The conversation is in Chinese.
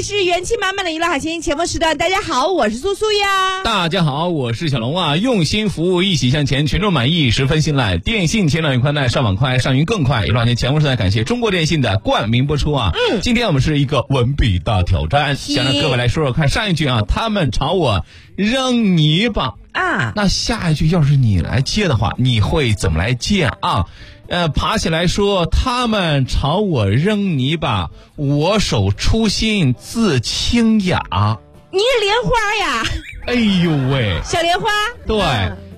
是元气满满的娱乐海星节目时段，大家好，我是苏苏呀。 大家好，我是小龙啊。用心服务，一起向前，群众满意，十分信赖。电信前两云宽带，上网快，上云更快。娱乐海星节目时段，感谢中国电信的冠名播出啊。今天我们是一个文笔大挑战，想让各位来说说看。上一句啊，他们朝我扔泥巴啊， 那下一句要是你来接的话，你会怎么来接啊？爬起来说，他们朝我扔泥巴，我手粗心自清雅。 你是莲花呀？ 哎呦喂， 小莲花。 对。